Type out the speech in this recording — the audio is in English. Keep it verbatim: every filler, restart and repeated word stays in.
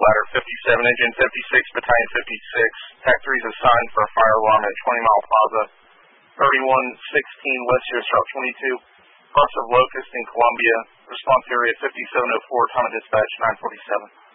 ladder fifty-seven, engine fifty-six, battalion fifty-six. Tac three is assigned for a fire alarm at twenty Mile Plaza, thirty-one sixteen West U S Route twenty-two, cross of Locust in Columbia. Response area fifty-seven oh four, time of dispatch nine forty-seven.